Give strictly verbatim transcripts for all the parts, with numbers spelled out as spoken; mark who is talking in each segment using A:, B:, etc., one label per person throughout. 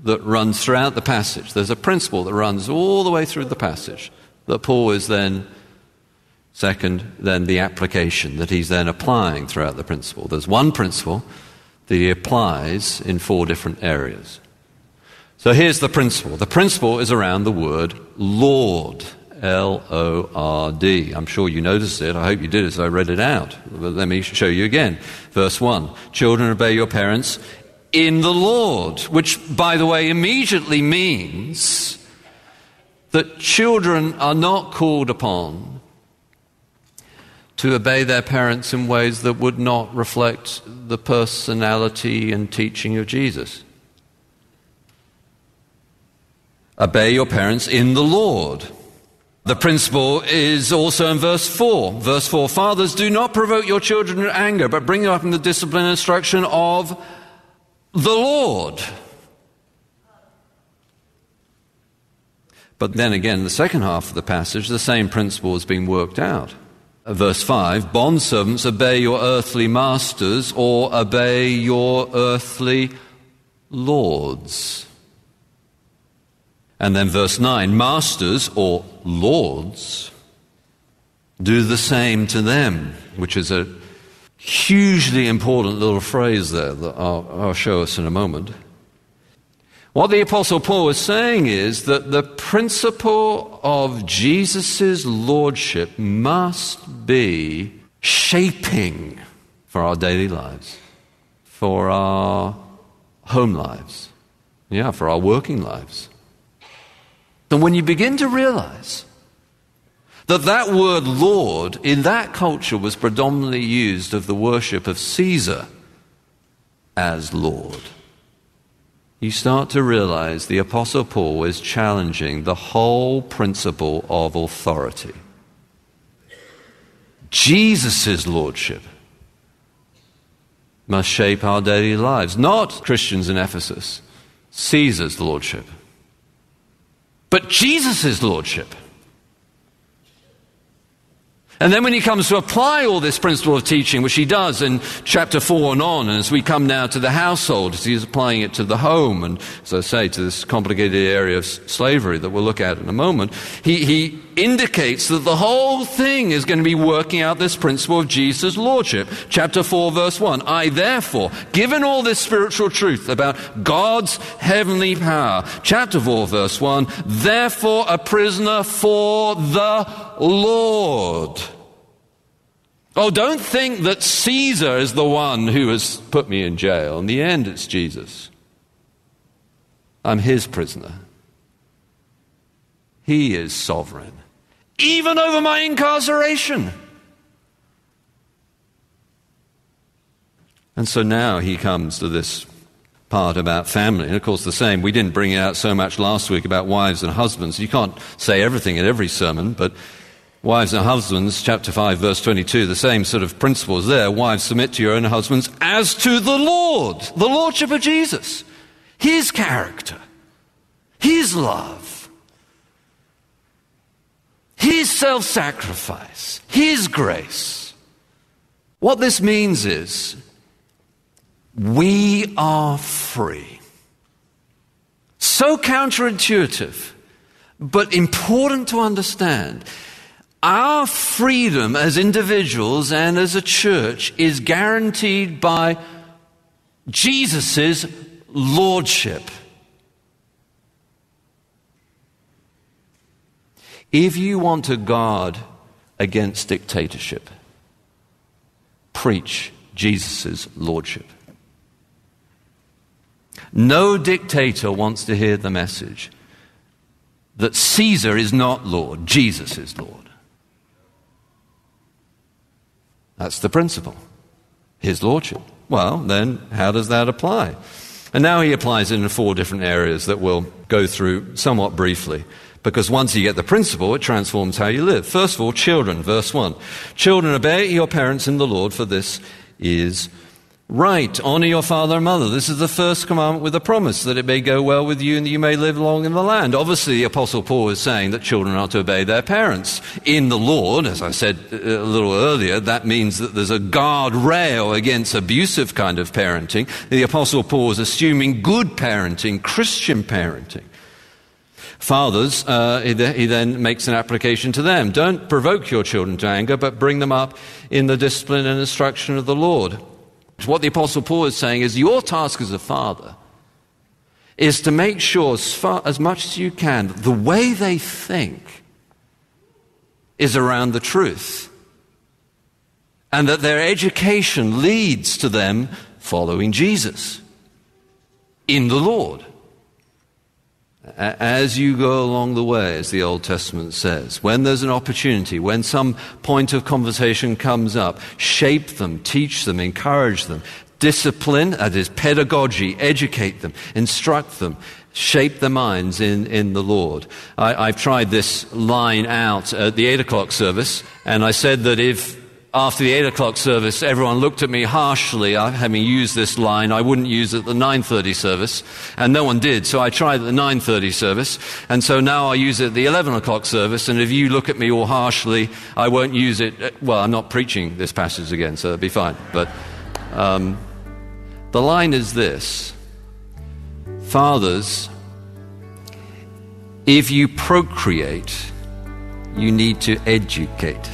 A: that runs throughout the passage. There's a principle that runs all the way through the passage that Paul is then, second, then the application that he's then applying throughout the principle. There's one principle that he applies in four different areas. So here's the principle. The principle is around the word Lord, L O R D. I'm sure you noticed it. I hope you did as I read it out. But let me show you again. Verse one, children, obey your parents in the Lord, which, by the way, immediately means that children are not called upon to obey their parents in ways that would not reflect the personality and teaching of Jesus. Obey your parents in the Lord. The principle is also in verse four. Verse four, fathers, do not provoke your children to anger, but bring them up in the discipline and instruction of the Lord. But then again, in the second half of the passage, the same principle is being worked out. Verse five, bondservants, obey your earthly masters, or obey your earthly lords. And then verse nine, masters or lords, do the same to them, which is a hugely important little phrase there that I'll, I'll show us in a moment. What the Apostle Paul is saying is that the principle of Jesus' lordship must be shaping for our daily lives, for our home lives, yeah, for our working lives. And when you begin to realize that that word Lord in that culture was predominantly used of the worship of Caesar as Lord, you start to realize the Apostle Paul is challenging the whole principle of authority. Jesus' lordship must shape our daily lives, not Christians in Ephesus, Caesar's lordship, but Jesus' lordship. And then when he comes to apply all this principle of teaching, which he does in chapter four and on, and as we come now to the household, as he's applying it to the home, and as I say, to this complicated area of slavery that we'll look at in a moment, he, he indicates that the whole thing is going to be working out this principle of Jesus' lordship. Chapter four, verse one, I therefore, given all this spiritual truth about God's heavenly power, chapter four, verse one, therefore a prisoner for the Lord. Oh, don't think that Caesar is the one who has put me in jail. In the end, it's Jesus. I'm his prisoner. He is sovereign, even over my incarceration. And so now he comes to this part about family. And of course the same, we didn't bring out so much last week about wives and husbands. You can't say everything in every sermon, but wives and husbands, chapter five, verse twenty-two, the same sort of principles there. Wives, submit to your own husbands as to the Lord, the lordship of Jesus, his character, his love, his self-sacrifice, his grace. What this means is we are free. So counterintuitive, but important to understand. Our freedom as individuals and as a church is guaranteed by Jesus' lordship. If you want to guard against dictatorship, preach Jesus' lordship. No dictator wants to hear the message that Caesar is not Lord, Jesus is Lord. That's the principle, his lordship. Well, then how does that apply? And now he applies it in four different areas that we'll go through somewhat briefly, because once you get the principle, it transforms how you live. First of all, children, verse one. Children, obey your parents in the Lord, for this is Right, honor your father and mother. This is the first commandment with a promise, that it may go well with you and that you may live long in the land. Obviously, the Apostle Paul is saying that children are to obey their parents. In the Lord, as I said a little earlier, that means that there's a guardrail against abusive kind of parenting. The Apostle Paul is assuming good parenting, Christian parenting. Fathers, uh, he then makes an application to them. Don't provoke your children to anger, but bring them up in the discipline and instruction of the Lord. What the Apostle Paul is saying is your task as a father is to make sure as, far, as much as you can that the way they think is around the truth, and that their education leads to them following Jesus in the Lord. As you go along the way, as the Old Testament says, when there's an opportunity, when some point of conversation comes up, shape them, teach them, encourage them, discipline, that is pedagogy, educate them, instruct them, shape their minds in, in the Lord. I, I've tried this line out at the eight o'clock service, and I said that if after the eight o'clock service, everyone looked at me harshly, having used this line. I wouldn't use it at the nine thirty service, and no one did. So I tried at the nine thirty service, and so now I use it at the eleven o'clock service, and if you look at me all harshly, I won't use it. Well, I'm not preaching this passage again, so it'll be fine. But um, the line is this: fathers, if you procreate, you need to educate.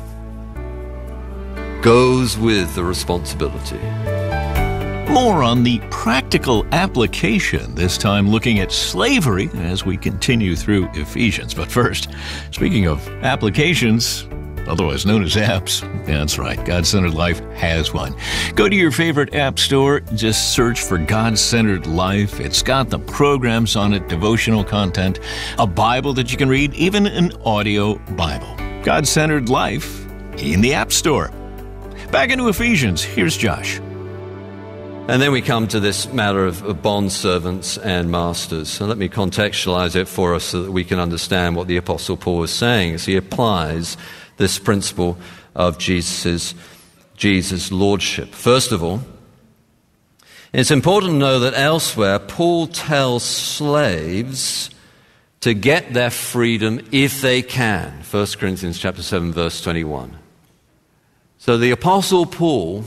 A: Goes with the responsibility.
B: More on the practical application, this time looking at slavery as we continue through Ephesians. But first, speaking of applications, otherwise known as apps, that's right, God-Centered Life has one. Go to your favorite app store, just search for God-Centered Life. It's got the programs on it, devotional content, a Bible that you can read, even an audio Bible. God-Centered Life in the App Store. Back into Ephesians, here's Josh.
A: And then we come to this matter of, of bondservants and masters. So let me contextualize it for us so that we can understand what the Apostle Paul is saying as he applies this principle of Jesus' Jesus' lordship. First of all, it's important to know that elsewhere Paul tells slaves to get their freedom if they can. First Corinthians chapter seven, verse twenty-one. So the Apostle Paul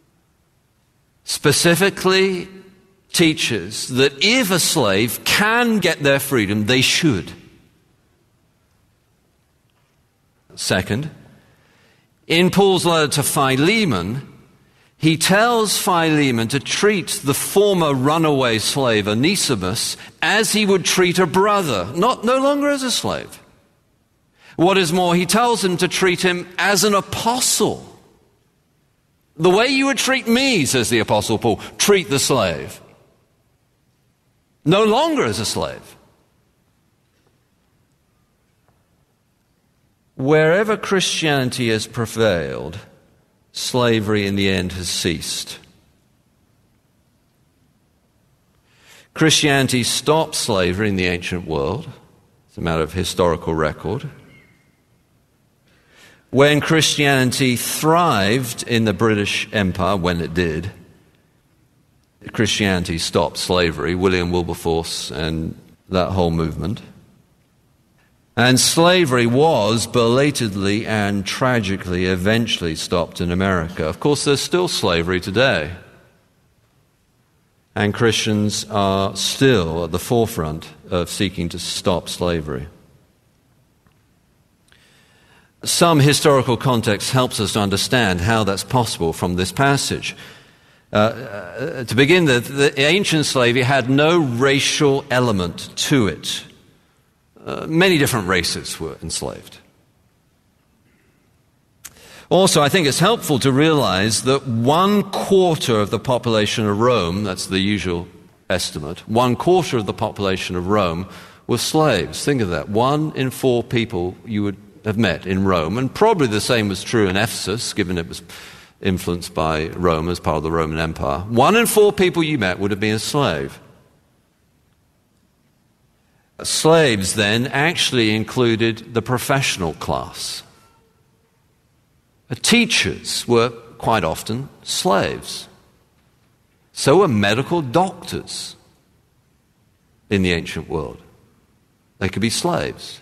A: specifically teaches that if a slave can get their freedom, they should. Second, in Paul's letter to Philemon, he tells Philemon to treat the former runaway slave Onesimus as he would treat a brother, not no longer as a slave. What is more, he tells him to treat him as an apostle. The way you would treat me, says the Apostle Paul, treat the slave. No longer as a slave. Wherever Christianity has prevailed, slavery in the end has ceased. Christianity stopped slavery in the ancient world. It's a matter of historical record. When Christianity thrived in the British Empire, when it did, Christianity stopped slavery, William Wilberforce and that whole movement. And slavery was belatedly and tragically eventually stopped in America. Of course, there's still slavery today. And Christians are still at the forefront of seeking to stop slavery. Some historical context helps us to understand how that's possible from this passage. Uh, uh, to begin, the, the ancient slavery had no racial element to it. Uh, many different races were enslaved. Also, I think it's helpful to realize that one quarter of the population of Rome, that's the usual estimate, one quarter of the population of Rome were slaves. Think of that. One in four people you would have met in Rome, and probably the same was true in Ephesus, given it was influenced by Rome as part of the Roman Empire. One in four people you met would have been a slave. Slaves then actually included the professional class. Teachers were quite often slaves. So were medical doctors in the ancient world. They could be slaves.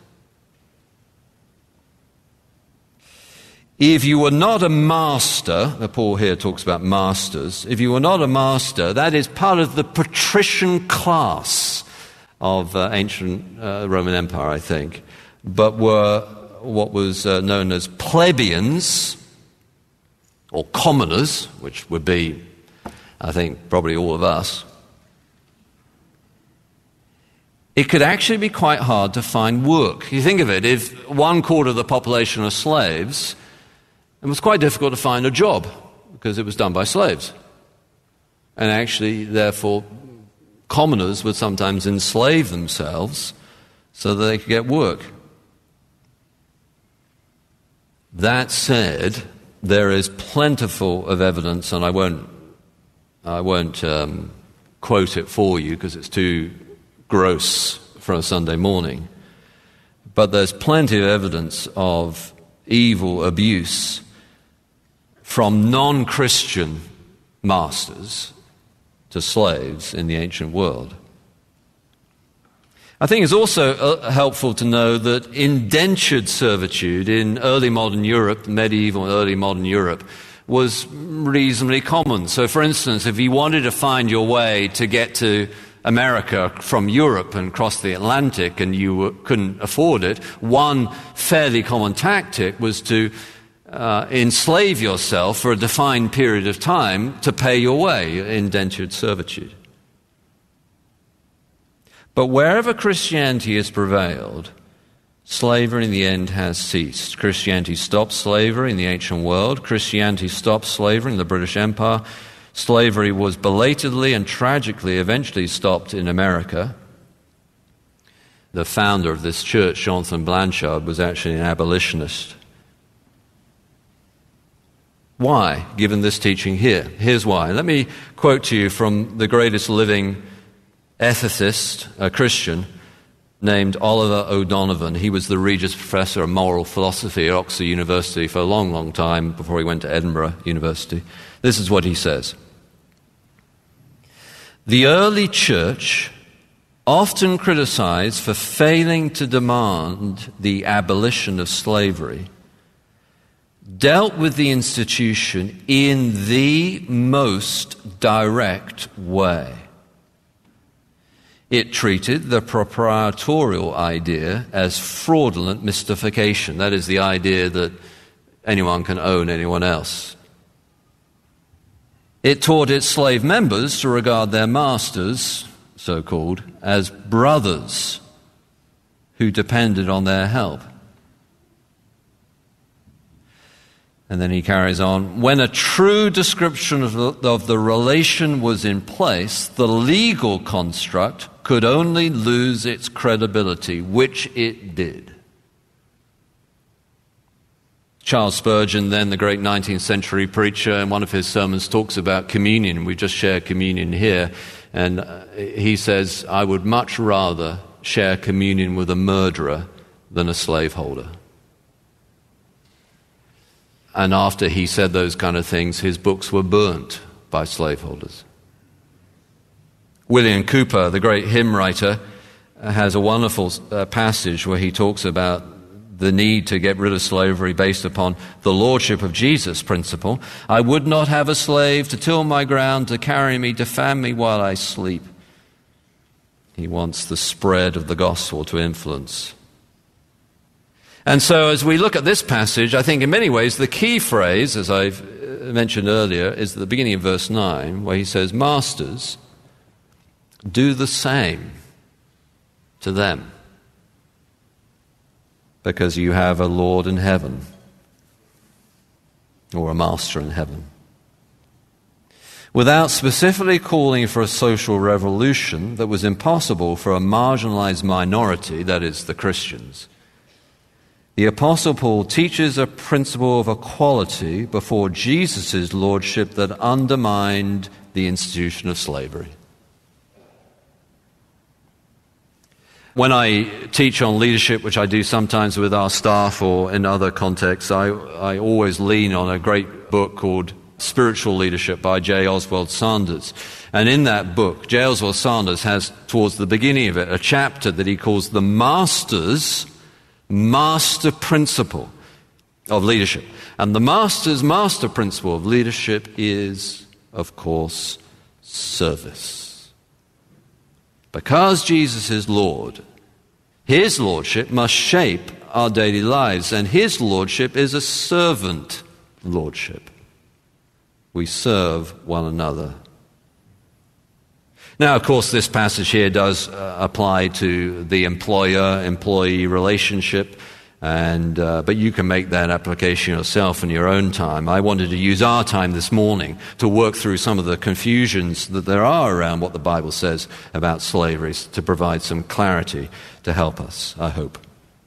A: If you were not a master, Paul here talks about masters, if you were not a master, that is part of the patrician class of uh, ancient uh, Roman Empire, I think, but were what was uh, known as plebeians, or commoners, which would be, I think, probably all of us. It could actually be quite hard to find work. You think of it, if one quarter of the population are slaves, it was quite difficult to find a job because it was done by slaves. And actually, therefore, commoners would sometimes enslave themselves so that they could get work. That said, there is plentiful of evidence, and I won't, I won't um, quote it for you because it's too gross for a Sunday morning. But there's plenty of evidence of evil abuse from non-Christian masters to slaves in the ancient world. I think it's also uh, helpful to know that indentured servitude in early modern Europe, medieval and early modern Europe, was reasonably common. So, for instance, if you wanted to find your way to get to America from Europe and cross the Atlantic and you couldn't afford it, one fairly common tactic was to uh, enslave yourself for a defined period of time to pay your way, indentured servitude. But wherever Christianity has prevailed, slavery in the end has ceased. Christianity stopped slavery in the ancient world. Christianity stopped slavery in the British Empire. Slavery was belatedly and tragically eventually stopped in America. The founder of this church, Jonathan Blanchard, was actually an abolitionist. Why, given this teaching here? Here's why. Let me quote to you from the greatest living ethicist, a Christian, named Oliver O'Donovan. He was the Regius Professor of Moral Philosophy at Oxford University for a long, long time before he went to Edinburgh University. This is what he says. The early church, often criticized for failing to demand the abolition of slavery, dealt with the institution in the most direct way. It treated the proprietorial idea as fraudulent mystification. That is the idea that anyone can own anyone else. It taught its slave members to regard their masters, so-called, as brothers who depended on their help. And then he carries on, when a true description of the, of the relation was in place, the legal construct could only lose its credibility, which it did. Charles Spurgeon, then the great nineteenth century preacher, in one of his sermons talks about communion. We just shared communion here. And he says, I would much rather share communion with a murderer than a slaveholder. And after he said those kind of things, his books were burnt by slaveholders. William Cowper, the great hymn writer, has a wonderful uh, passage where he talks about the need to get rid of slavery based upon the lordship of Jesus principle. I would not have a slave to till my ground, to carry me, to fan me while I sleep. He wants the spread of the gospel to influence. And so as we look at this passage, I think in many ways the key phrase, as I've mentioned earlier, is at the beginning of verse nine, where he says, Masters, do the same to them, because you have a Lord in heaven, or a master in heaven. Without specifically calling for a social revolution that was impossible for a marginalized minority, that is, the Christians, the Apostle Paul teaches a principle of equality before Jesus' lordship that undermined the institution of slavery. When I teach on leadership, which I do sometimes with our staff or in other contexts, I, I always lean on a great book called Spiritual Leadership by J. Oswald Sanders. And in that book, J. Oswald Sanders has, towards the beginning of it, a chapter that he calls the Master's Master Principle of Leadership. And the Master's Master Principle of Leadership is, of course, service. Because Jesus is Lord, his lordship must shape our daily lives, and his lordship is a servant lordship. We serve one another. Now, of course, this passage here does uh, apply to the employer-employee relationship, and uh, but you can make that application yourself in your own time. I wanted to use our time this morning to work through some of the confusions that there are around what the Bible says about slavery, to provide some clarity to help us, I hope.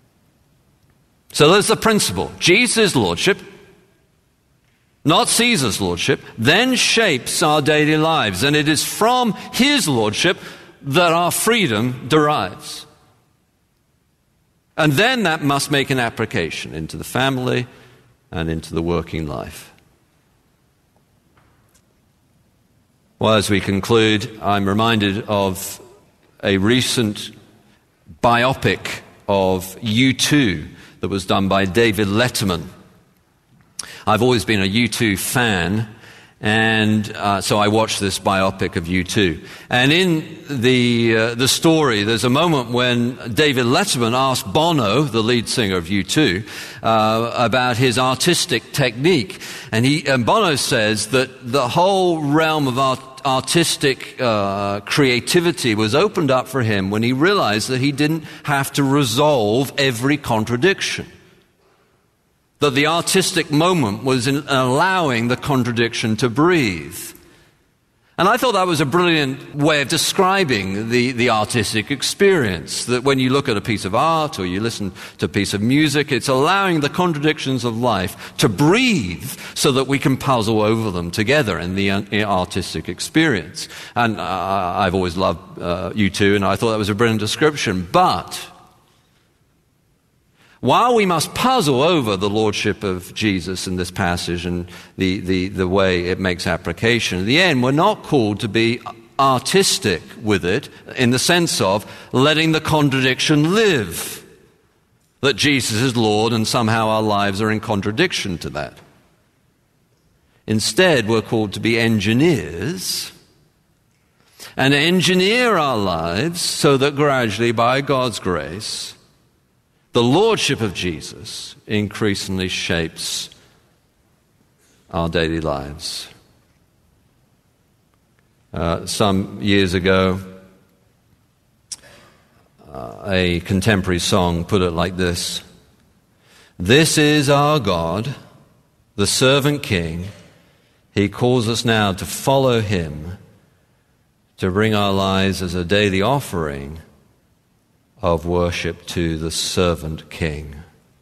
A: So there's the principle. Jesus' lordship, not Caesar's lordship, then shapes our daily lives. And it is from his lordship that our freedom derives. And then that must make an application into the family and into the working life. Well, as we conclude, I'm reminded of a recent biopic of U two that was done by David Letterman. I've always been a U two fan, and uh, so I watched this biopic of U two. And in the uh, the story, there's a moment when David Letterman asked Bono, the lead singer of U two, uh, about his artistic technique. And he and Bono says that the whole realm of art, artistic uh, creativity was opened up for him when he realized that he didn't have to resolve every contradiction. That the artistic moment was in allowing the contradiction to breathe. And I thought that was a brilliant way of describing the, the artistic experience. That when you look at a piece of art or you listen to a piece of music, it's allowing the contradictions of life to breathe so that we can puzzle over them together in the uh, artistic experience. And uh, I've always loved uh, U two, and I thought that was a brilliant description. But while we must puzzle over the lordship of Jesus in this passage and the, the, the way it makes application, in the end, we're not called to be artistic with it in the sense of letting the contradiction live. That Jesus is Lord and somehow our lives are in contradiction to that. Instead, we're called to be engineers and engineer our lives so that gradually, by God's grace, the lordship of Jesus increasingly shapes our daily lives. Uh, some years ago, uh, a contemporary song put it like this: "This is our God, the servant king. He calls us now to follow him, to bring our lives as a daily offering of worship to the servant king."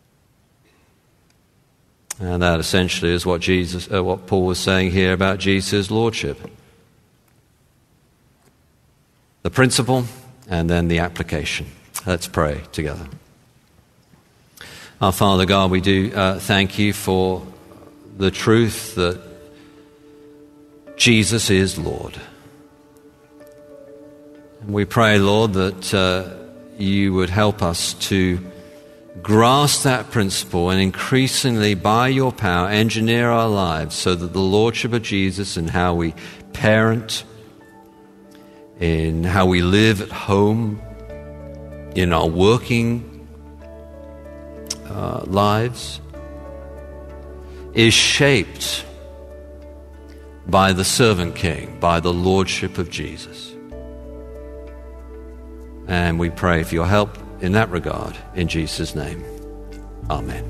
A: And that essentially is what Jesus, uh, what Paul was saying here about Jesus' lordship. The principle and then the application. Let's pray together. Our Father God, we do uh, thank you for the truth that Jesus is Lord. And we pray, Lord, that uh, you would help us to grasp that principle and increasingly, by your power, engineer our lives so that the lordship of Jesus in how we parent, in how we live at home, in our working uh, lives, is shaped by the servant king, by the lordship of Jesus. And we pray for your help in that regard, in Jesus' name. Amen.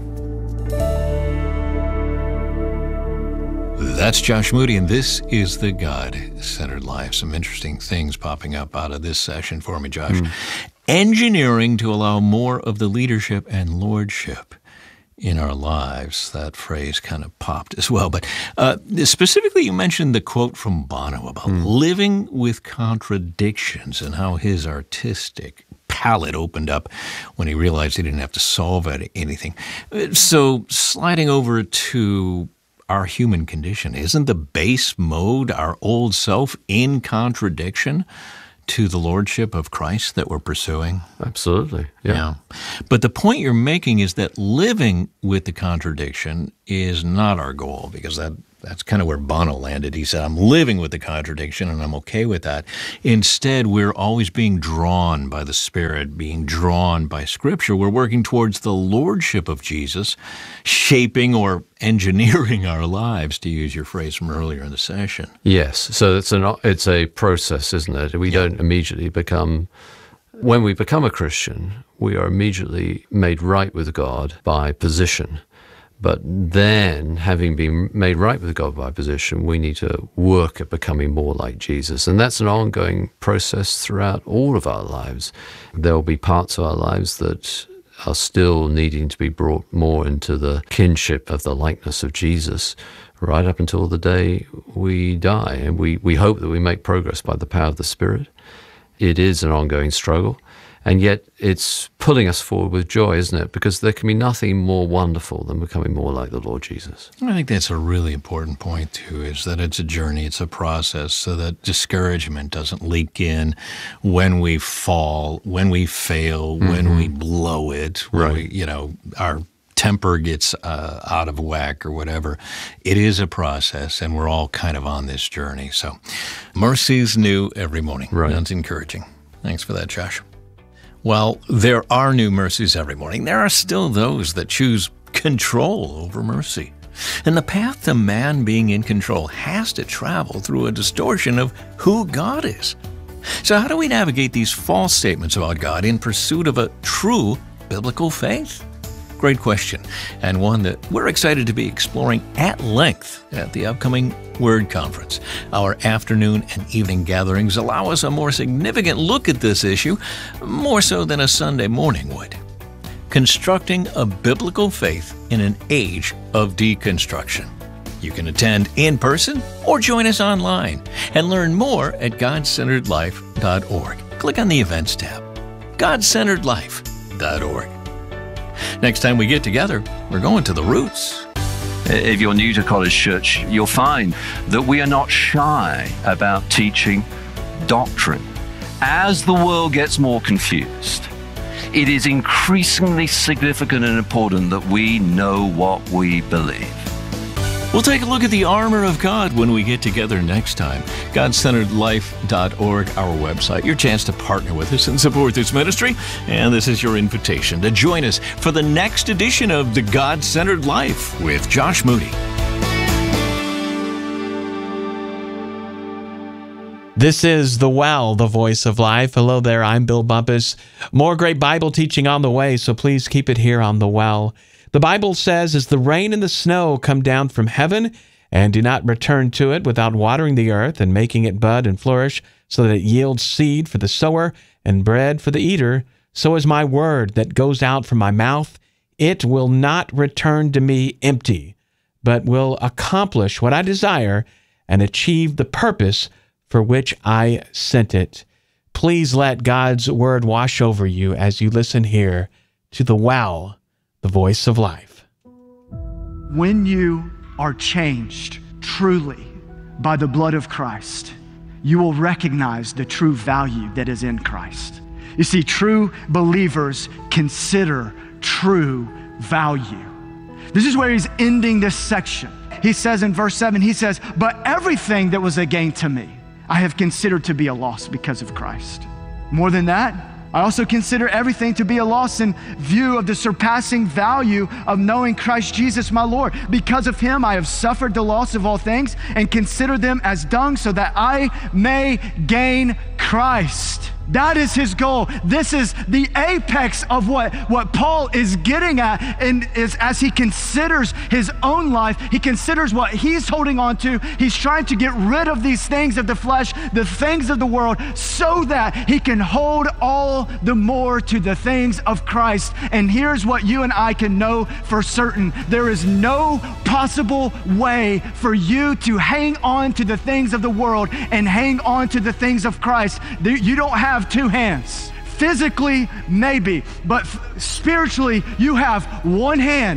B: That's Josh Moody, and this is the God-Centered Life. Some interesting things popping up out of this session for me, Josh. Mm. Engineering to allow more of the leadership and lordship in our lives. That phrase kind of popped as well. But uh, specifically, you mentioned the quote from Bono about mm. living with contradictions and how his artistic palette opened up when he realized he didn't have to solve anything. So sliding over to our human condition. Isn't the base mode, our old self, in contradiction to the lordship of Christ that we're pursuing?
A: Absolutely. Yeah.
B: yeah. But the point you're making is that living with the contradiction is not our goal, because that that's kind of where Bono landed. He said, I'm living with the contradiction and I'm okay with that. Instead, we're always being drawn by the Spirit, being drawn by Scripture. We're working towards the lordship of Jesus, shaping or engineering our lives, to use your phrase from earlier in the session.
A: Yes. So it's an it's a process, isn't it? We yeah. don't immediately become, when we become a Christian, we are immediately made right with God by position. But then, having been made right with God by position, we need to work at becoming more like Jesus. And that's an ongoing process throughout all of our lives. There will be parts of our lives that are still needing to be brought more into the kinship of the likeness of Jesus, right up until the day we die. And we, we hope that we make progress by the power of the Spirit. It is an ongoing struggle. And yet it's pulling us forward with joy, isn't it? Because there can be nothing more wonderful than becoming more like the Lord Jesus.
B: I think that's a really important point, too, is that it's a journey, it's a process, so that discouragement doesn't leak in when we fall, when we fail, mm-hmm. when we blow it, when
A: right.
B: we, you know, our temper gets uh, out of whack or whatever. It is a process, and we're all kind of on this journey. So mercy's new every morning.
A: Right.
B: That's encouraging. Thanks for that, Josh. Well, there are new mercies every morning. There are still those that choose control over mercy. And the path to man being in control has to travel through a distortion of who God is. So how do we navigate these false statements about God in pursuit of a true biblical faith? Great question, and one that we're excited to be exploring at length at the upcoming Word Conference. Our afternoon and evening gatherings allow us a more significant look at this issue, more so than a Sunday morning would. Constructing a biblical faith in an age of deconstruction. You can attend in person or join us online and learn more at god centered life dot org. Click on the Events tab, god centered life dot org. Next time we get together, we're going to the roots.
C: If you're new to College Church, you'll find that we are not shy about teaching doctrine. As the world gets more confused, it is increasingly significant and important that we know what we believe.
B: We'll take a look at the armor of God when we get together next time. god centered life dot org, our website, your chance to partner with us and support this ministry. And this is your invitation to join us for the next edition of The God-Centered Life with Josh Moody.
D: This is The Well, the voice of life. Hello there, I'm Bill Bumpus. More great Bible teaching on the way, so please keep it here on The Well. The Bible says, as the rain and the snow come down from heaven and do not return to it without watering the earth and making it bud and flourish so that it yields seed for the sower and bread for the eater, so is my word that goes out from my mouth. It will not return to me empty, but will accomplish what I desire and achieve the purpose for which I sent it. Please let God's word wash over you as you listen here to The Well, the voice of life.
E: When you are changed truly by the blood of Christ, you will recognize the true value that is in Christ. You see, true believers consider true value. This is where he's ending this section. He says in verse seven, he says, but everything that was a gain to me, I have considered to be a loss because of Christ. More than that, I also consider everything to be a loss in view of the surpassing value of knowing Christ Jesus my Lord. Because of him, I have suffered the loss of all things and consider them as dung so that I may gain Christ. That is his goal. This is the apex of what, what Paul is getting at, and is as he considers his own life, he considers what he's holding on to. He's trying to get rid of these things of the flesh, the things of the world, so that he can hold all the more to the things of Christ. And here's what you and I can know for certain. There is no possible way for you to hang on to the things of the world and hang on to the things of Christ. You don't have two hands. Physically, maybe, but f- spiritually, you have one hand.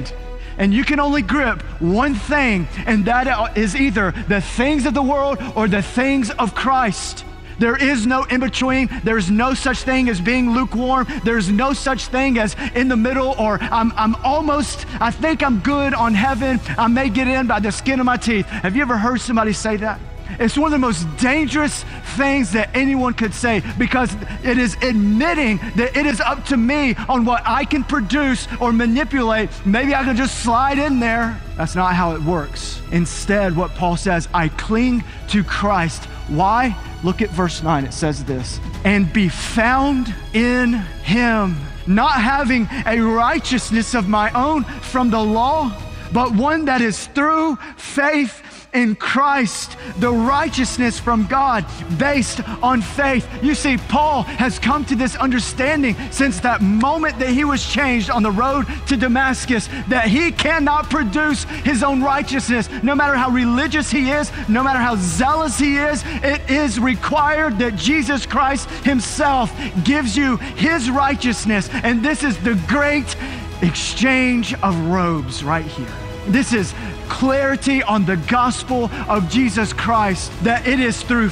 E: And you can only grip one thing, and that is either the things of the world or the things of Christ. There is no in between. There's no such thing as being lukewarm. There's no such thing as in the middle, or I'm, I'm almost, I think I'm good on heaven. I may get in by the skin of my teeth. Have you ever heard somebody say that? It's one of the most dangerous things that anyone could say, because it is admitting that it is up to me on what I can produce or manipulate. Maybe I can just slide in there. That's not how it works. Instead, what Paul says, I cling to Christ. Why? Look at verse nine. It says this, and be found in him, not having a righteousness of my own from the law, but one that is through faith in Christ, the righteousness from God based on faith. You see, Paul has come to this understanding since that moment that he was changed on the road to Damascus, that he cannot produce his own righteousness. No matter how religious he is, no matter how zealous he is, it is required that Jesus Christ himself gives you his righteousness. And this is the great exchange of robes right here. This is clarity on the gospel of Jesus Christ, that it is through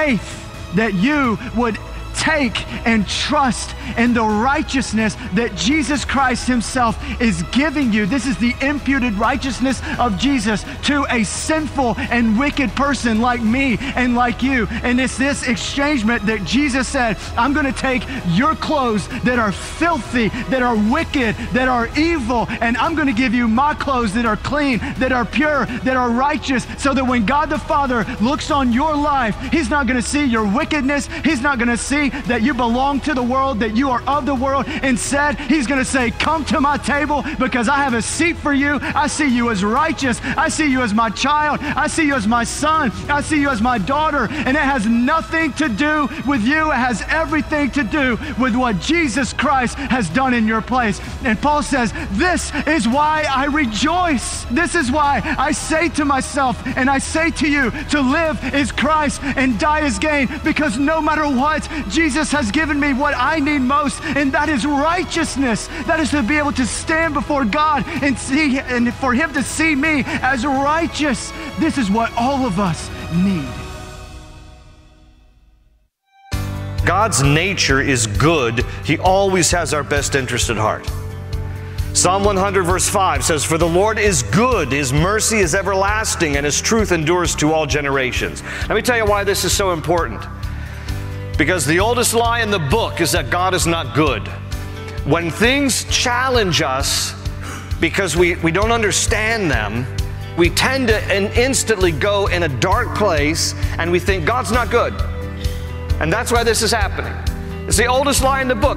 E: faith that you would take and trust in the righteousness that Jesus Christ himself is giving you. This is the imputed righteousness of Jesus to a sinful and wicked person like me and like you. And it's this exchangement that Jesus said, I'm going to take your clothes that are filthy, that are wicked, that are evil, and I'm going to give you my clothes that are clean, that are pure, that are righteous, so that when God the Father looks on your life, he's not going to see your wickedness. He's not going to see that you belong to the world, that you are of the world. Instead, he's going to say, come to my table because I have a seat for you. I see you as righteous. I see you as my child. I see you as my son. I see you as my daughter. And it has nothing to do with you. It has everything to do with what Jesus Christ has done in your place. And Paul says, this is why I rejoice. This is why I say to myself, and I say to you, to live is Christ and die is gain, because no matter what, Jesus has given me what I need most, and that is righteousness. That is to be able to stand before God and see, and for him to see me as righteous. This is what all of us need.
F: God's nature is good. He always has our best interest at heart. Psalm one hundred verse five says, for the Lord is good, his mercy is everlasting, and his truth endures to all generations. Let me tell you why this is so important. Because the oldest lie in the book is that God is not good. When things challenge us because we, we don't understand them, we tend to and instantly go in a dark place and we think God's not good. And that's why this is happening. It's the oldest lie in the book.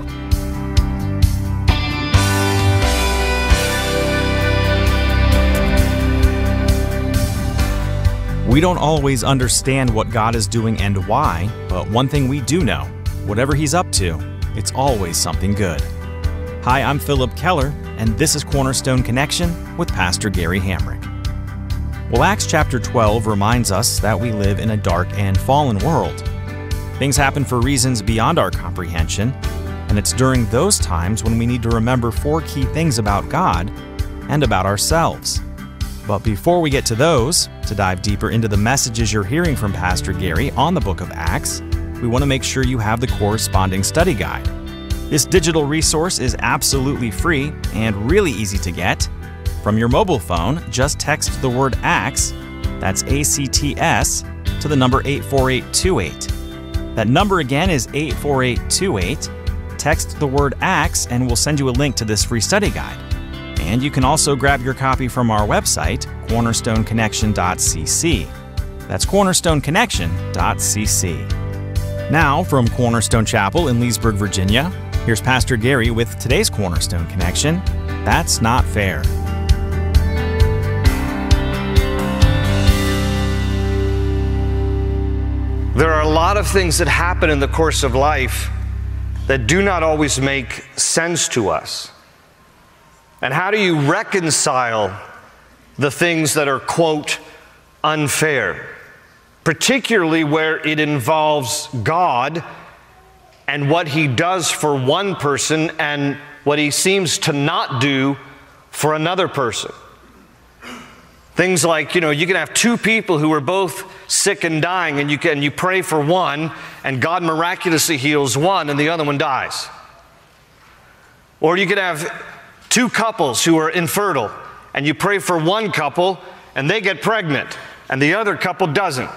G: We don't always understand what God is doing and why, but one thing we do know, whatever he's up to, it's always something good. Hi, I'm Philip Keller, and this is Cornerstone Connection with Pastor Gary Hamrick. Well, Acts chapter twelve reminds us that we live in a dark and fallen world. Things happen for reasons beyond our comprehension, and it's during those times when we need to remember four key things about God and about ourselves. But before we get to those, to dive deeper into the messages you're hearing from Pastor Gary on the book of Acts, we want to make sure you have the corresponding study guide. This digital resource is absolutely free and really easy to get. From your mobile phone, just text the word Acts, that's A C T S, to the number eight four eight two eight. That number again is eight four eight two eight. Text the word Acts and we'll send you a link to this free study guide. And you can also grab your copy from our website, cornerstone connection dot c c. That's cornerstone connection dot c c. Now, from Cornerstone Chapel in Leesburg, Virginia, here's Pastor Gary with today's Cornerstone Connection. That's Not Fair.
F: There are a lot of things that happen in the course of life that do not always make sense to us. And how do you reconcile the things that are, quote, unfair? Particularly where it involves God and what he does for one person and what he seems to not do for another person. Things like, you know, you can have two people who are both sick and dying, and you can you pray for one, and God miraculously heals one, and the other one dies. Or you could have two couples who are infertile, and you pray for one couple, and they get pregnant, and the other couple doesn't.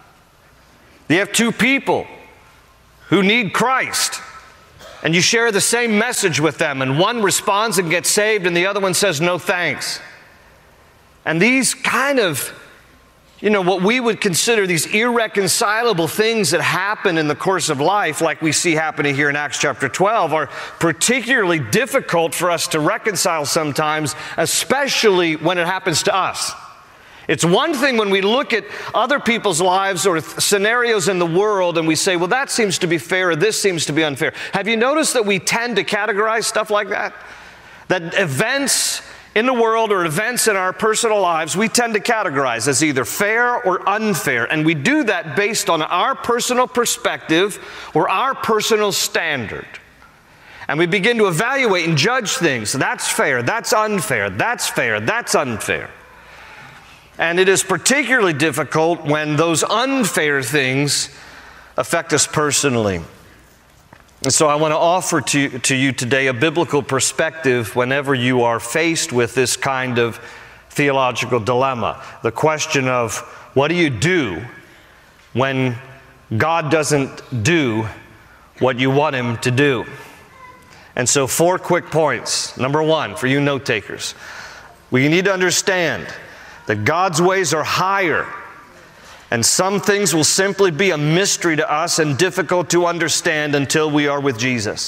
F: You have two people who need Christ, and you share the same message with them, and one responds and gets saved, and the other one says, no thanks. And these kind of, you know, what we would consider these irreconcilable things that happen in the course of life, like we see happening here in Acts chapter twelve, are particularly difficult for us to reconcile sometimes, especially when it happens to us. It's one thing when we look at other people's lives or th- scenarios in the world and we say, well, that seems to be fair or this seems to be unfair. Have you noticed that we tend to categorize stuff like that? That events in the world or events in our personal lives, we tend to categorize as either fair or unfair. And we do that based on our personal perspective or our personal standard. And we begin to evaluate and judge things. That's fair, that's unfair, that's fair, that's unfair. And it is particularly difficult when those unfair things affect us personally. And so I want to offer to, to you today a biblical perspective whenever you are faced with this kind of theological dilemma. The question of, what do you do when God doesn't do what you want Him to do? And so four quick points. Number one, for you note takers, we need to understand that God's ways are higher, and some things will simply be a mystery to us and difficult to understand until we are with Jesus.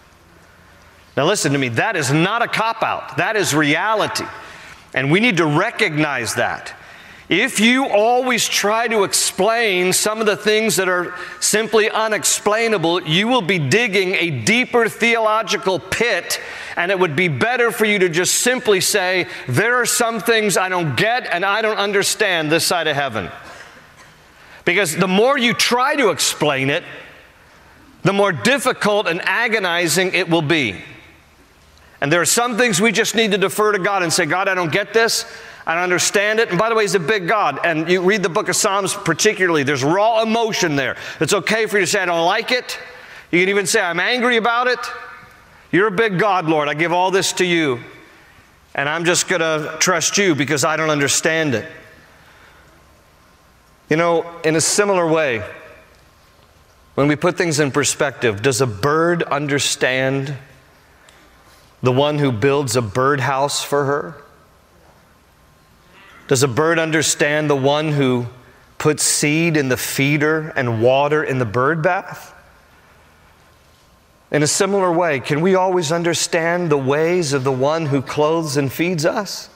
F: Now listen to me, that is not a cop-out. That is reality. And we need to recognize that. If you always try to explain some of the things that are simply unexplainable, you will be digging a deeper theological pit, and it would be better for you to just simply say, there are some things I don't get and I don't understand this side of heaven. Because the more you try to explain it, the more difficult and agonizing it will be. And there are some things we just need to defer to God and say, God, I don't get this. I don't understand it. And by the way, He's a big God. And you read the book of Psalms particularly, there's raw emotion there. It's okay for you to say, I don't like it. You can even say, I'm angry about it. You're a big God, Lord. I give all this to you. And I'm just going to trust you because I don't understand it. You know, in a similar way, when we put things in perspective, does a bird understand the one who builds a birdhouse for her? Does a bird understand the one who puts seed in the feeder and water in the bird bath? In a similar way, can we always understand the ways of the one who clothes and feeds us?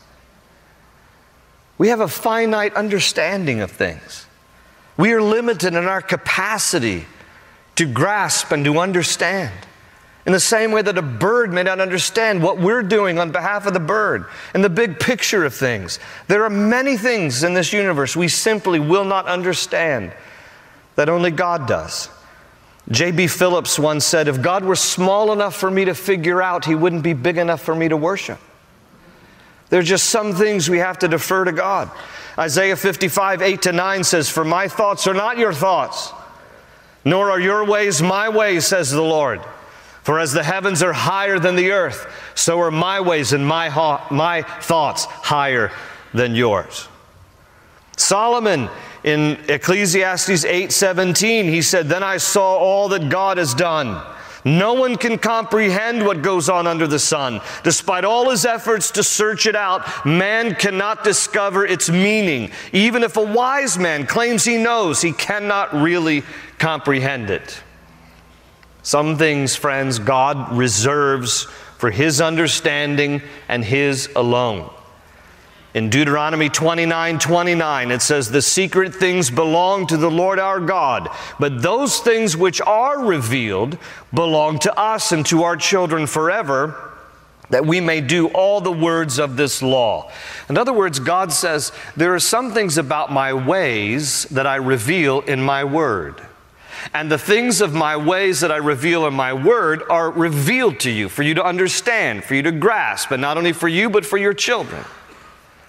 F: We have a finite understanding of things. We are limited in our capacity to grasp and to understand. In the same way that a bird may not understand what we're doing on behalf of the bird and the big picture of things. There are many things in this universe we simply will not understand that only God does. J B Phillips once said, if God were small enough for me to figure out, He wouldn't be big enough for me to worship. There are just some things we have to defer to God. Isaiah fifty-five, eight to nine says, for my thoughts are not your thoughts, nor are your ways my ways, says the Lord. For as the heavens are higher than the earth, so are my ways and my, ha- my thoughts higher than yours. Solomon, in Ecclesiastes eight seventeen, he said, then I saw all that God has done. No one can comprehend what goes on under the sun. Despite all his efforts to search it out, man cannot discover its meaning. Even if a wise man claims he knows, he cannot really comprehend it. Some things, friends, God reserves for His understanding and His alone. In Deuteronomy twenty-nine twenty-nine, it says, the secret things belong to the Lord our God, but those things which are revealed belong to us and to our children forever, that we may do all the words of this law. In other words, God says, there are some things about my ways that I reveal in my word. And the things of my ways that I reveal in my word are revealed to you, for you to understand, for you to grasp, and not only for you, but for your children.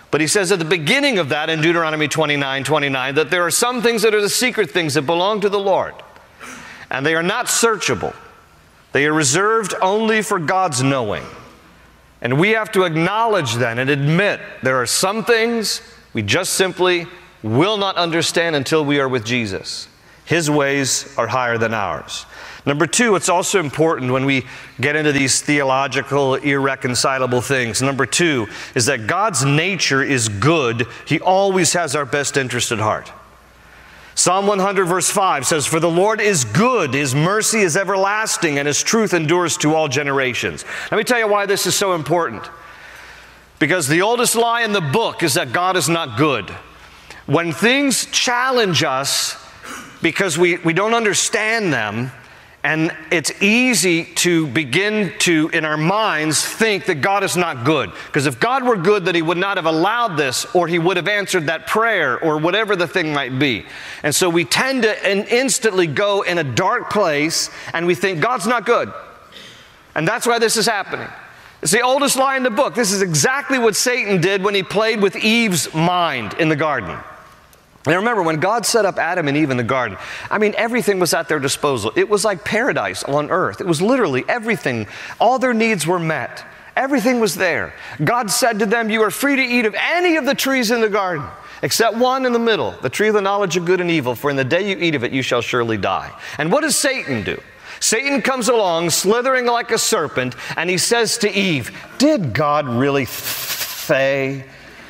F: But he says at the beginning of that in Deuteronomy twenty-nine twenty-nine that there are some things that are the secret things that belong to the Lord. And they are not searchable. They are reserved only for God's knowing. And we have to acknowledge then and admit there are some things we just simply will not understand until we are with Jesus. His ways are higher than ours. Number two, it's also important when we get into these theological, irreconcilable things. Number two is that God's nature is good. He always has our best interest at heart. Psalm one hundred verse five says, "For the Lord is good, His mercy is everlasting, and His truth endures to all generations." Let me tell you why this is so important. Because the oldest lie in the book is that God is not good. When things challenge us because we, we don't understand them, and it's easy to begin to, in our minds, think that God is not good. Because if God were good, that He would not have allowed this, or He would have answered that prayer, or whatever the thing might be. And so we tend to instantly go in a dark place, and we think God's not good. And that's why this is happening. It's the oldest lie in the book. This is exactly what Satan did when he played with Eve's mind in the garden. Now remember, when God set up Adam and Eve in the garden, I mean, everything was at their disposal. It was like paradise on earth. It was literally everything. All their needs were met. Everything was there. God said to them, "You are free to eat of any of the trees in the garden, except one in the middle, the tree of the knowledge of good and evil, for in the day you eat of it, you shall surely die." And what does Satan do? Satan comes along, slithering like a serpent, and he says to Eve, "Did God really say...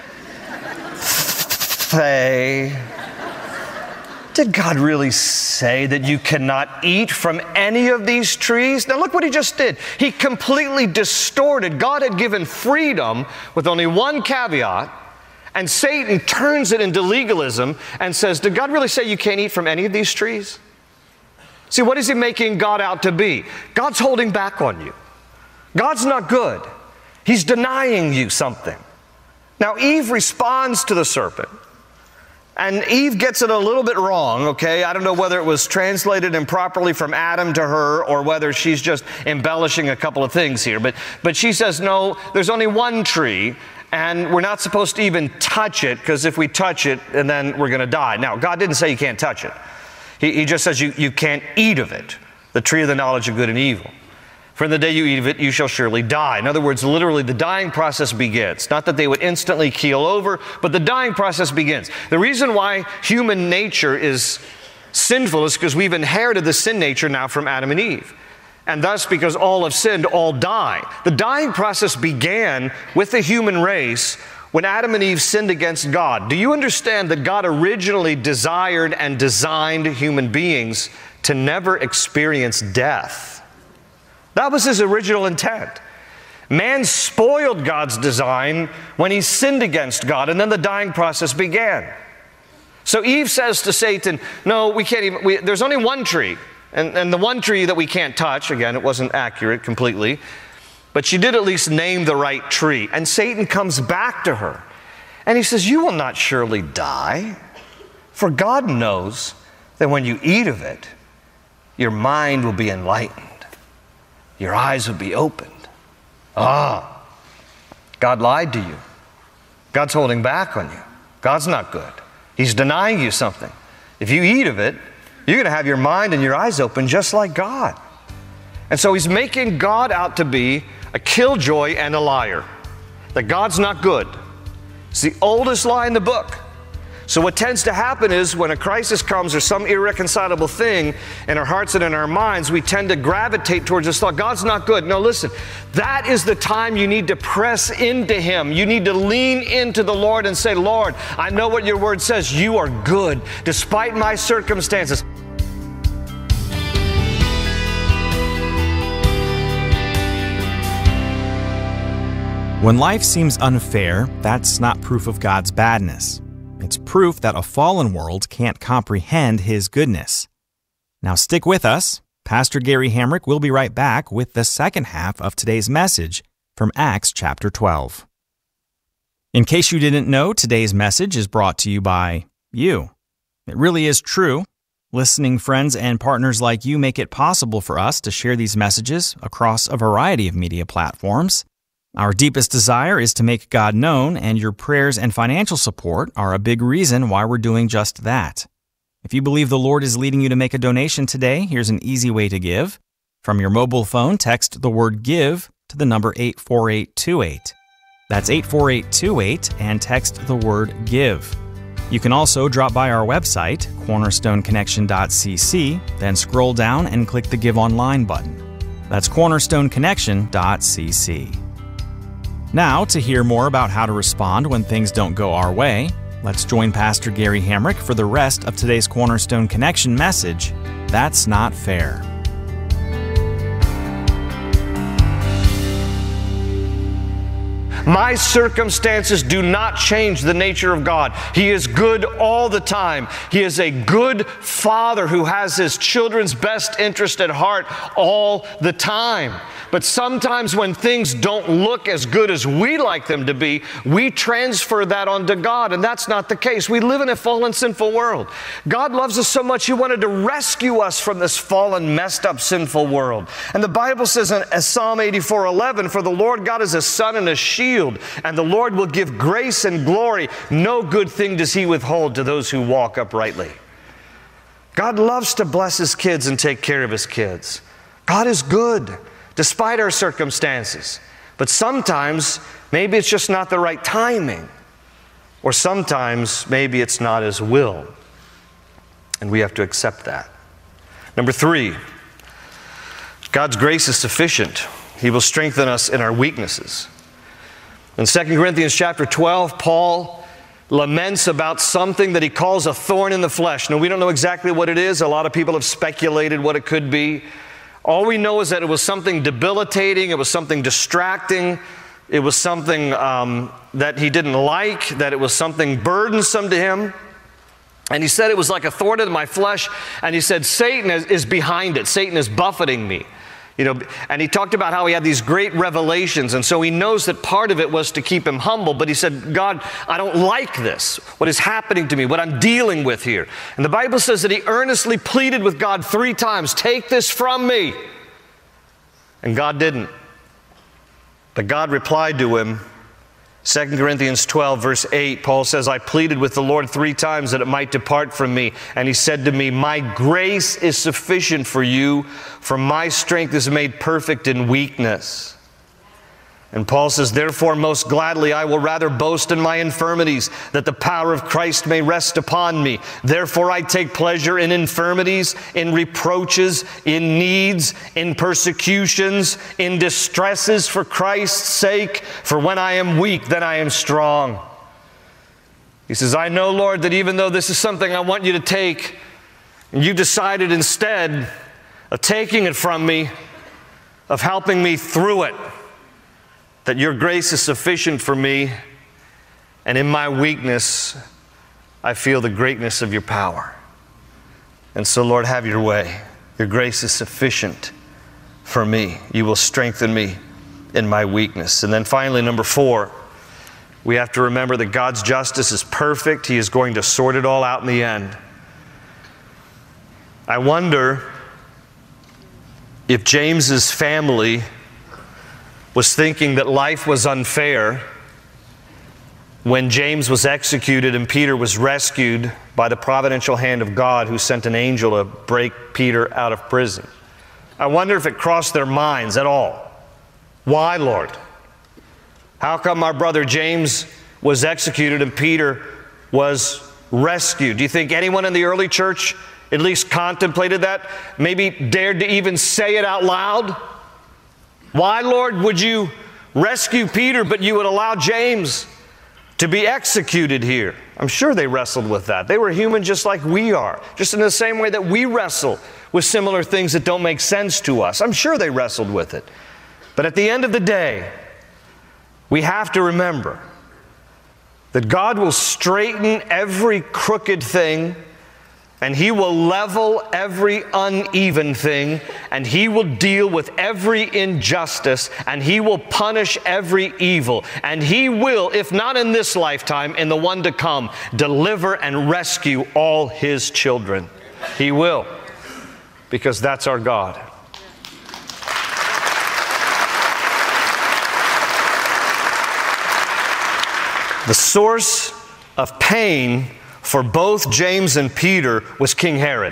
F: say... Did God really say that you cannot eat from any of these trees?" Now look what he just did. He completely distorted. God had given freedom with only one caveat, and Satan turns it into legalism and says, "Did God really say you can't eat from any of these trees?" See, what is he making God out to be? God's holding back on you. God's not good. He's denying you something. Now Eve responds to the serpent. And Eve gets it a little bit wrong, okay? I don't know whether it was translated improperly from Adam to her or whether she's just embellishing a couple of things here. But, but she says, no, there's only one tree, and we're not supposed to even touch it, because if we touch it, and then we're going to die. Now, God didn't say you can't touch it. He, he just says you, you can't eat of it, the tree of the knowledge of good and evil. For in the day you eat of it, you shall surely die. In other words, literally the dying process begins. Not that they would instantly keel over, but the dying process begins. The reason why human nature is sinful is because we've inherited the sin nature now from Adam and Eve. And thus, because all have sinned, all die. The dying process began with the human race when Adam and Eve sinned against God. Do you understand that God originally desired and designed human beings to never experience death? That was His original intent. Man spoiled God's design when he sinned against God, and then the dying process began. So Eve says to Satan, no, we can't even, we, there's only one tree, and, and the one tree that we can't touch. Again, it wasn't accurate completely, but she did at least name the right tree. And Satan comes back to her, and he says, you will not surely die, for God knows that when you eat of it, your mind will be enlightened. Your eyes will be opened. Ah, God lied to you. God's holding back on you. God's not good. He's denying you something. If you eat of it, you're going to have your mind and your eyes open just like God. And so He's making God out to be a killjoy and a liar. That God's not good. It's the oldest lie in the book. So what tends to happen is when a crisis comes or some irreconcilable thing in our hearts and in our minds, we tend to gravitate towards this thought, God's not good. No, listen, that is the time you need to press into Him. You need to lean into the Lord and say, Lord, I know what your word says. You are good despite my circumstances.
G: When life seems unfair, that's not proof of God's badness. It's proof that a fallen world can't comprehend His goodness. Now stick with us. Pastor Gary Hamrick will be right back with the second half of today's message from Acts chapter twelve. In case you didn't know, today's message is brought to you by you. It really is true. Listening friends and partners like you make it possible for us to share these messages across a variety of media platforms. Our deepest desire is to make God known, and your prayers and financial support are a big reason why we're doing just that. If you believe the Lord is leading you to make a donation today, here's an easy way to give. From your mobile phone, text the word GIVE to the number eight four eight two eight. That's eight four eight two eight and text the word GIVE. You can also drop by our website, cornerstone connection dot c c, then scroll down and click the Give Online button. That's cornerstone connection dot c c. Now, to hear more about how to respond when things don't go our way, let's join Pastor Gary Hamrick for the rest of today's Cornerstone Connection message, That's Not Fair.
F: My circumstances do not change the nature of God. He is good all the time. He is a good father who has his children's best interest at heart all the time. But sometimes when things don't look as good as we like them to be, we transfer that onto God, and that's not the case. We live in a fallen, sinful world. God loves us so much, He wanted to rescue us from this fallen, messed up, sinful world. And the Bible says in Psalm eighty-four eleven, "For the Lord God is a sun and a shield, and the Lord will give grace and glory. No good thing does He withhold to those who walk uprightly." God loves to bless His kids and take care of His kids. God is good, despite our circumstances. But sometimes, maybe it's just not the right timing. Or sometimes, maybe it's not His will. And we have to accept that. Number three, God's grace is sufficient. He will strengthen us in our weaknesses. In Second Corinthians chapter twelve, Paul laments about something that he calls a thorn in the flesh. Now, we don't know exactly what it is. A lot of people have speculated what it could be. All we know is that it was something debilitating, it was something distracting, it was something um, that he didn't like, that it was something burdensome to him. And he said it was like a thorn in my flesh, and he said Satan is, is behind it. Satan is buffeting me. You know, and he talked about how he had these great revelations, and so he knows that part of it was to keep him humble, but he said, God, I don't like this, what is happening to me, what I'm dealing with here. And the Bible says that he earnestly pleaded with God three times, take this from me. And God didn't. But God replied to him. Second Corinthians twelve, verse eight, Paul says, I pleaded with the Lord three times that it might depart from me. And He said to me, my grace is sufficient for you, for my strength is made perfect in weakness. And Paul says, therefore, most gladly I will rather boast in my infirmities, that the power of Christ may rest upon me. Therefore I take pleasure in infirmities, in reproaches, in needs, in persecutions, in distresses for Christ's sake. For when I am weak, then I am strong. He says, I know, Lord, that even though this is something I want you to take, and you decided instead of taking it from me, of helping me through it, that your grace is sufficient for me, and in my weakness, I feel the greatness of your power. And so, Lord, have your way. Your grace is sufficient for me. You will strengthen me in my weakness. And then finally, number four, we have to remember that God's justice is perfect. He is going to sort it all out in the end. I wonder if James's family was thinking that life was unfair when James was executed and Peter was rescued by the providential hand of God, who sent an angel to break Peter out of prison. I wonder if it crossed their minds at all. Why, Lord? How come our brother James was executed and Peter was rescued? Do you think anyone in the early church at least contemplated that? Maybe dared to even say it out loud? Why, Lord, would you rescue Peter, but you would allow James to be executed here? I'm sure they wrestled with that. They were human just like we are, just in the same way that we wrestle with similar things that don't make sense to us. I'm sure they wrestled with it. But at the end of the day, we have to remember that God will straighten every crooked thing, and He will level every uneven thing, and He will deal with every injustice, and He will punish every evil. And He will, if not in this lifetime, in the one to come, deliver and rescue all His children. He will, because that's our God. The source of pain for both James and Peter was King Herod.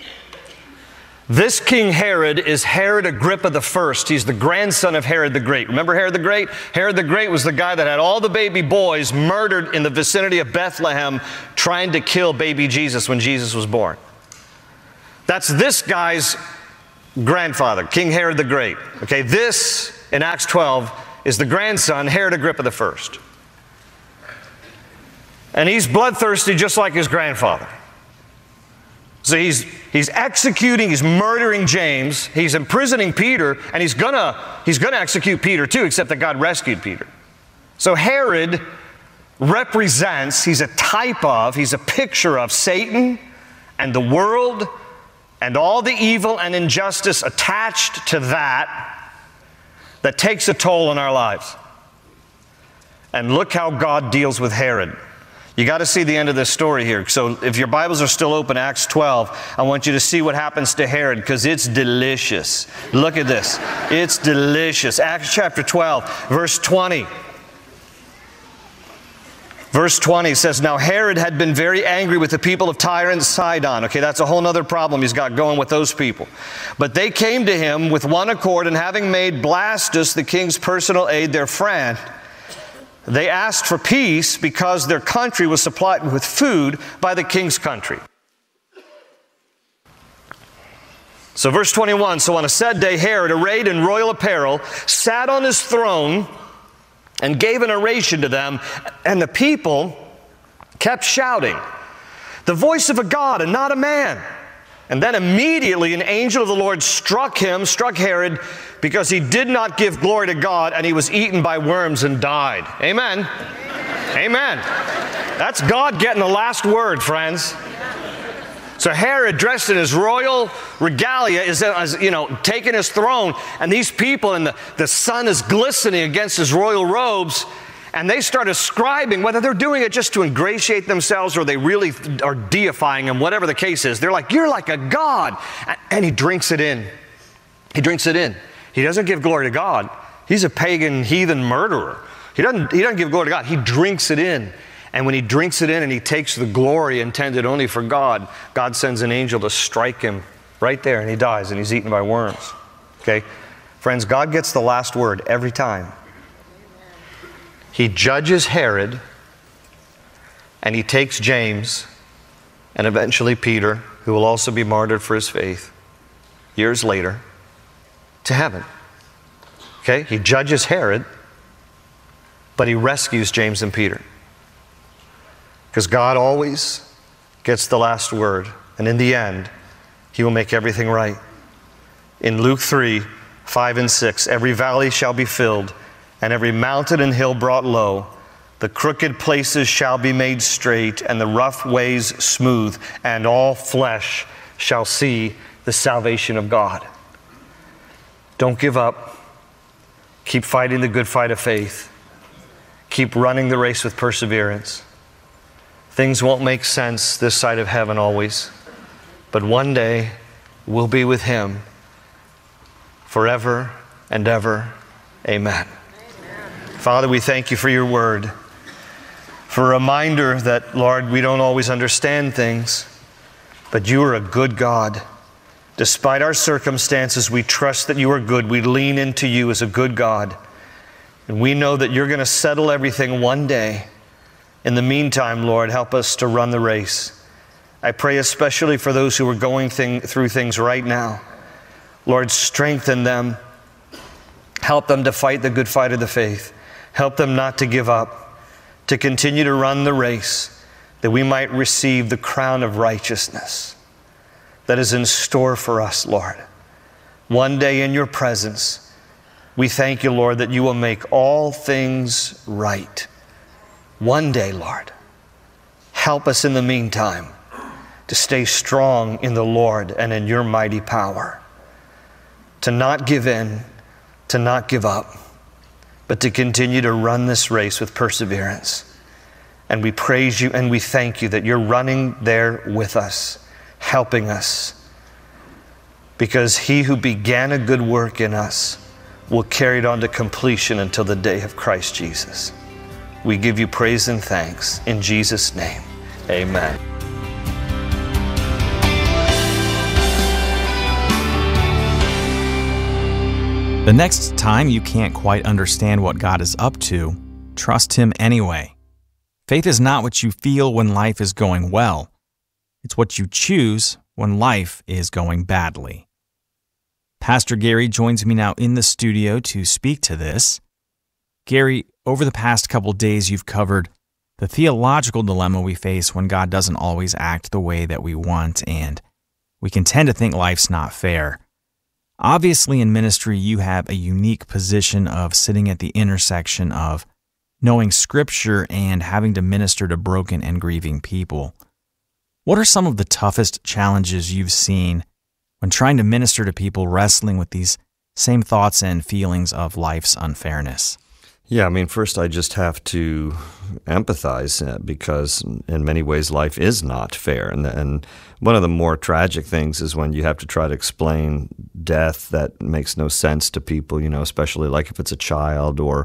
F: This King Herod is Herod Agrippa the First. He's the grandson of Herod the Great. Remember Herod the Great? Herod the Great was the guy that had all the baby boys murdered in the vicinity of Bethlehem trying to kill baby Jesus when Jesus was born. That's this guy's grandfather, King Herod the Great. Okay, this, in Acts twelve, is the grandson, Herod Agrippa the First. And he's bloodthirsty just like his grandfather. So he's, he's executing, he's murdering James, he's imprisoning Peter, and he's gonna, he's gonna execute Peter too, except that God rescued Peter. So Herod represents, he's a type of, he's a picture of Satan and the world and all the evil and injustice attached to that, that takes a toll on our lives. And look how God deals with Herod. You got to see the end of this story here. So if your Bibles are still open, Acts twelve, I want you to see what happens to Herod, because it's delicious. Look at this. It's delicious. Acts chapter twelve, verse twenty. Verse twenty says, now Herod had been very angry with the people of Tyre and Sidon. Okay, that's a whole other problem he's got going with those people. But they came to him with one accord, and having made Blastus, the king's personal aide, their friend, they asked for peace because their country was supplied with food by the king's country. So verse twenty-one, so on a said day, Herod, arrayed in royal apparel, sat on his throne and gave an oration to them, and the people kept shouting, the voice of a God and not a man. And then immediately an angel of the Lord struck him, struck Herod, because he did not give glory to God, and he was eaten by worms and died. Amen. Amen. Amen. That's God getting the last word, friends. So Herod, dressed in his royal regalia, is, you know, taking his throne, and these people, and the, the sun is glistening against his royal robes, and they start ascribing, whether they're doing it just to ingratiate themselves or they really are deifying him, whatever the case is. They're like, you're like a god. And he drinks it in. He drinks it in. He doesn't give glory to God. He's a pagan, heathen murderer. He doesn't, he doesn't give glory to God. He drinks it in. And when he drinks it in and he takes the glory intended only for God, God sends an angel to strike him right there, and he dies, and he's eaten by worms. Okay? Friends, God gets the last word every time. He judges Herod, and he takes James, and eventually Peter, who will also be martyred for his faith, years later, to heaven. Okay? He judges Herod, but he rescues James and Peter. Because God always gets the last word, and in the end, he will make everything right. In Luke three, five and six, every valley shall be filled, and every mountain and hill brought low. The crooked places shall be made straight, and the rough ways smooth, and all flesh shall see the salvation of God. Don't give up. Keep fighting the good fight of faith. Keep running the race with perseverance. Things won't make sense this side of heaven always, but one day we'll be with him forever and ever. Amen. Father, we thank you for your word, for a reminder that, Lord, we don't always understand things, but you are a good God. Despite our circumstances, we trust that you are good. We lean into you as a good God, and we know that you're going to settle everything one day. In the meantime, Lord, help us to run the race. I pray especially for those who are going thing, through things right now. Lord, strengthen them. Help them to fight the good fight of the faith. Help them not to give up, to continue to run the race, that we might receive the crown of righteousness that is in store for us, Lord. One day in your presence, we thank you, Lord, that you will make all things right. One day, Lord, help us in the meantime to stay strong in the Lord and in your mighty power, to not give in, to not give up, but to continue to run this race with perseverance. And we praise you and we thank you that you're running there with us, helping us, because he who began a good work in us will carry it on to completion until the day of Christ Jesus. We give you praise and thanks. In Jesus' name, amen.
G: The next time you can't quite understand what God is up to, trust Him anyway. Faith is not what you feel when life is going well. It's what you choose when life is going badly. Pastor Gary joins me now in the studio to speak to this. Gary, over the past couple days, you've covered the theological dilemma we face when God doesn't always act the way that we want, and we can tend to think life's not fair. Obviously, in ministry, you have a unique position of sitting at the intersection of knowing Scripture and having to minister to broken and grieving people. What are some of the toughest challenges you've seen when trying to minister to people wrestling with these same thoughts and feelings of life's unfairness?
H: Yeah, I mean, first I just have to empathize uh, because in many ways life is not fair. And, and one of the more tragic things is when you have to try to explain death that makes no sense to people, you know, especially like if it's a child or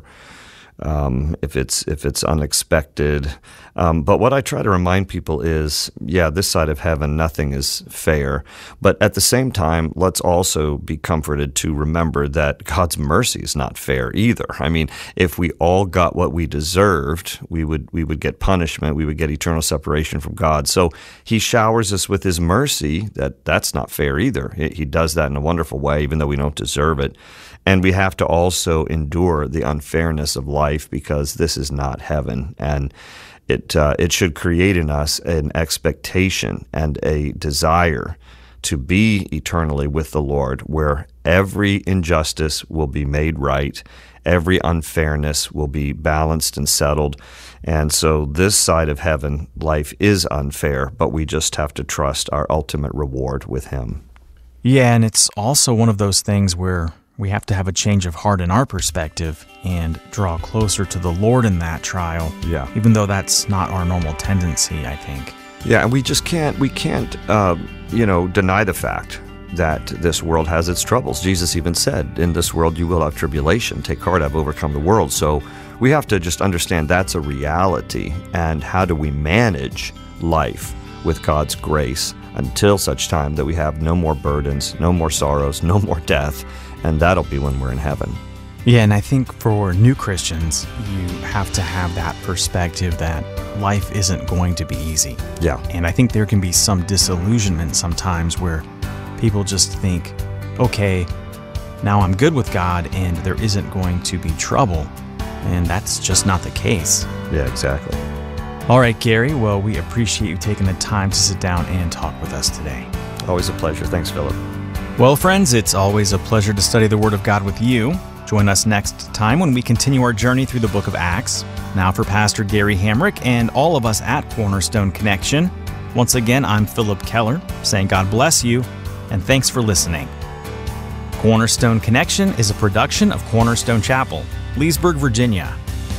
H: um, if it's if it's unexpected. Um, but what I try to remind people is, yeah, this side of heaven, nothing is fair. But at the same time, let's also be comforted to remember that God's mercy is not fair either. I mean, if we all got what we deserved, we would we would get punishment, we would get eternal separation from God. So He showers us with His mercy. That that's not fair either. He does that in a wonderful way, even though we don't deserve it. And we have to also endure the unfairness of life because this is not heaven. And it uh, it should create in us an expectation and a desire to be eternally with the Lord, where every injustice will be made right, every unfairness will be balanced and settled. And so this side of heaven, life is unfair, but we just have to trust our ultimate reward with Him.
G: Yeah, and it's also one of those things where we have to have a change of heart in our perspective and draw closer to the Lord in that trial.
H: Yeah.
G: Even though that's not our normal tendency, I think.
H: Yeah, and we just can't, we can't, uh, you know, deny the fact that this world has its troubles. Jesus even said, in this world you will have tribulation. Take heart, I've overcome the world. So we have to just understand that's a reality. And how do we manage life with God's grace until such time that we have no more burdens, no more sorrows, no more death, and that'll be when we're in heaven.
G: Yeah, and I think for new Christians, you have to have that perspective that life isn't going to be easy.
H: Yeah.
G: And I think there can be some disillusionment sometimes where people just think, okay, now I'm good with God and there isn't going to be trouble. And that's just not the case.
H: Yeah, exactly.
G: All right, Gary, well, we appreciate you taking the time to sit down and talk with us today.
H: Always a pleasure. Thanks, Philip.
G: Well, friends, it's always a pleasure to study the Word of God with you. Join us next time when we continue our journey through the book of Acts. Now for Pastor Gary Hamrick and all of us at Cornerstone Connection, once again, I'm Philip Keller, saying God bless you, and thanks for listening. Cornerstone Connection is a production of Cornerstone Chapel, Leesburg, Virginia.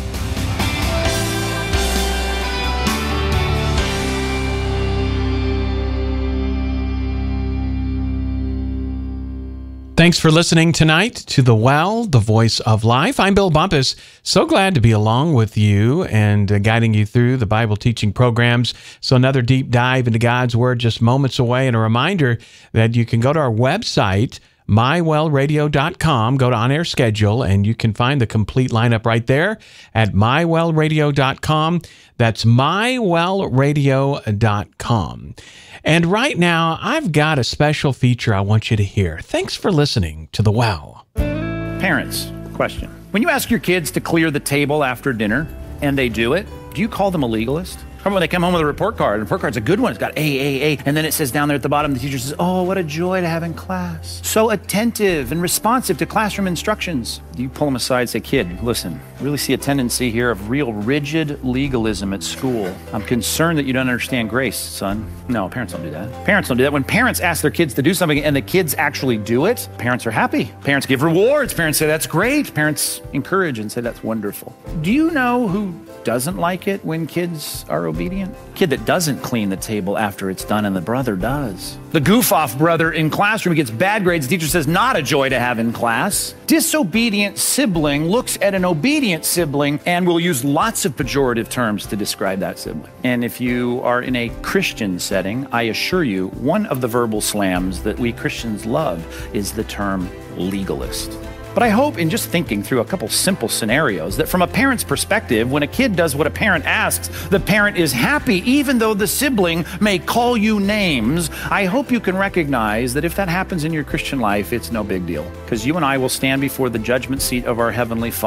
D: Thanks for listening tonight to The Well, the Voice of Life. I'm Bill Bumpus. So glad to be along with you and uh, guiding you through the Bible teaching programs. So another deep dive into God's Word just moments away. And a reminder that you can go to our website, my well radio dot com, go to on-air schedule, and you can find the complete lineup right there at my well radio dot com. That's my well radio dot com. And right now, I've got a special feature I want you to hear. Thanks for listening to The Well.
I: Parents, question. When you ask your kids to clear the table after dinner, and they do it, do you call them a legalist? Remember when they come home with a report card, the report card's a good one, it's got A, A, A, and then it says down there at the bottom, the teacher says, oh, what a joy to have in class. So attentive and responsive to classroom instructions. You pull them aside and say, kid, listen, I really see a tendency here of real rigid legalism at school. I'm concerned that you don't understand grace, son. No, parents don't do that. Parents don't do that. When parents ask their kids to do something and the kids actually do it, parents are happy. Parents give rewards. Parents say, that's great. Parents encourage and say, that's wonderful. Do you know who doesn't like it when kids are obedient? Kid that doesn't clean the table after it's done and the brother does. The goof-off brother in classroom gets bad grades. The teacher says, not a joy to have in class. Disobedient sibling looks at an obedient sibling and will use lots of pejorative terms to describe that sibling. And if you are in a Christian setting, I assure you, one of the verbal slams that we Christians love is the term legalist. But I hope in just thinking through a couple simple scenarios that from a parent's perspective, when a kid does what a parent asks, the parent is happy even though the sibling may call you names. I hope you can recognize that if that happens in your Christian life, it's no big deal, because you and I will stand before the judgment seat of our Heavenly Father.